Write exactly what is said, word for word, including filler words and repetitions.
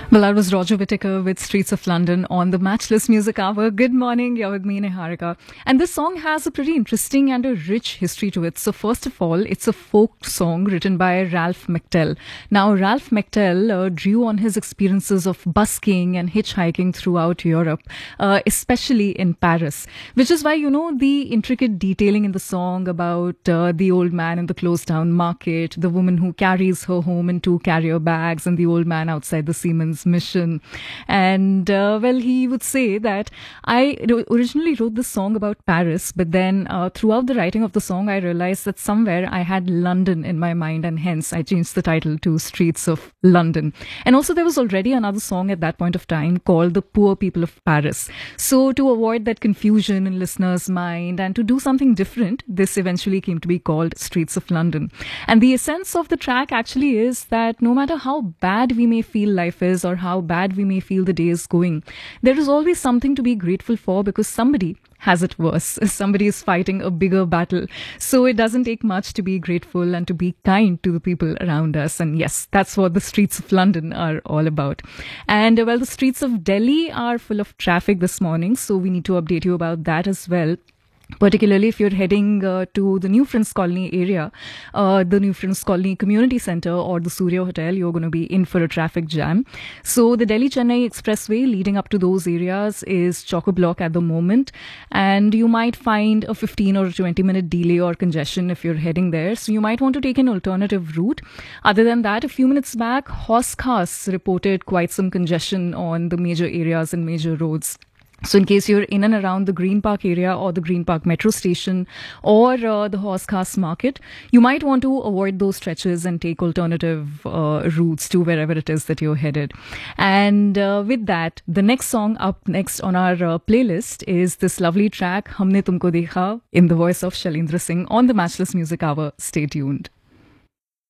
Well, that was Roger Whittaker with Streets of London on the Matchless Music Hour. Good morning, you're with me, Niharika. And this song has a pretty interesting and a rich history to it. So first of all, it's a folk song written by Ralph McTell. Now, Ralph McTell uh, drew on his experiences of busking and hitchhiking throughout Europe, uh, especially in Paris, which is why, you know, the intricate detailing in the song about uh, the old man in the closed down market, the woman who carries her home in two carrier bags, and the old man outside the Siemens mission. And uh, well, he would say that I originally wrote this song about Paris, but then uh, throughout the writing of the song, I realized that somewhere I had London in my mind, and hence I changed the title to Streets of London. And also, there was already another song at that point of time called The Poor People of Paris. So to avoid that confusion in listeners' mind and to do something different, this eventually came to be called Streets of London. And the essence of the track actually is that no matter how bad we may feel life is, or how bad we may feel the day is going, there is always something to be grateful for because somebody has it worse. Somebody is fighting a bigger battle. So it doesn't take much to be grateful and to be kind to the people around us. And yes, that's what the streets of London are all about. And uh, well, the streets of Delhi are full of traffic this morning, so we need to update you about that as well. Particularly if you're heading uh, to the New Friends Colony area, uh, the New Friends Colony Community Center or the Surya Hotel, you're going to be in for a traffic jam. So the Delhi-Chennai Expressway leading up to those areas is chock-a-block at the moment. And you might find a fifteen or twenty minute delay or congestion if you're heading there. So you might want to take an alternative route. Other than that, a few minutes back, Hauz Khas reported quite some congestion on the major areas and major roads. So in case you're in and around the Green Park area or the Green Park metro station or uh, the Hauz Khas market, you might want to avoid those stretches and take alternative uh, routes to wherever it is that you're headed. And uh, with that, the next song up next on our uh, playlist is this lovely track, Humne Tumko Dekha, in the voice of Shailendra Singh on the Matchless Music Hour. Stay tuned.